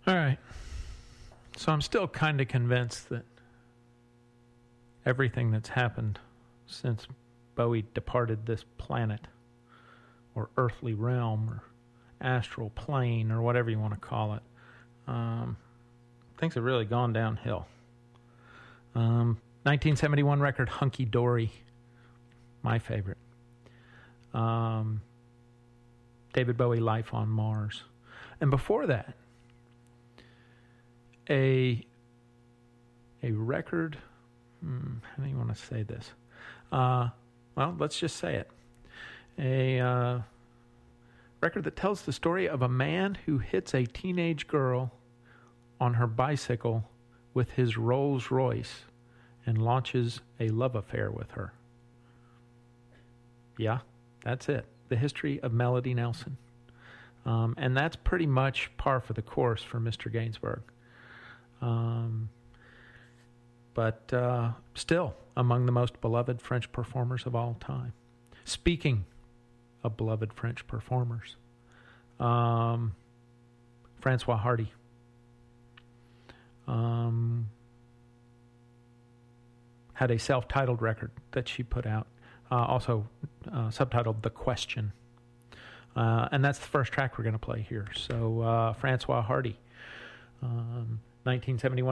All right. So I'm still kind of convinced that everything that's happened since Bowie departed this planet, or earthly realm, or astral plane, or whatever you want to call it, things have really gone downhill. 1971 record Hunky Dory, my favorite. David Bowie, Life on Mars. And before that, a record, how do you want to say this? Well, let's just say it. A record that tells the story of a man who hits a teenage girl on her bicycle with his Rolls Royce and launches a love affair with her. Yeah, that's it. The history of Melody Nelson. And that's pretty much par for the course for Mr. Gainsbourg. But still among the most beloved French performers of all time. Speaking of beloved French performers, Françoise Hardy. Had a self-titled record that she put out, also subtitled The Question. And that's the first track we're going to play here. So Françoise Hardy, 1971.